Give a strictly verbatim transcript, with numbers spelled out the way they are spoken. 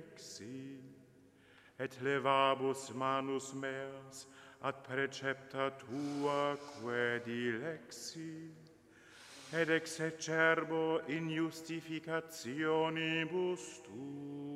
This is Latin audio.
dilexi, et levabus manus meas ad precepta tua quae dilexi, ed execerbo in justificationibus tu.